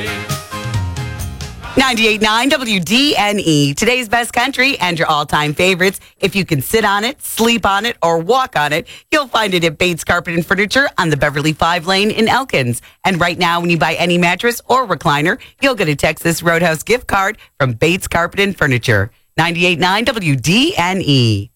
98.9 WDNE, today's best country and your all-time favorites. If you can sit on it, sleep on it, or walk on it, you'll find it at Bates Carpet and Furniture on the Beverly 5 lane in Elkins. And right now, when you buy any mattress or recliner, you'll get a Texas Roadhouse gift card from Bates Carpet and Furniture. 98.9 WDNE.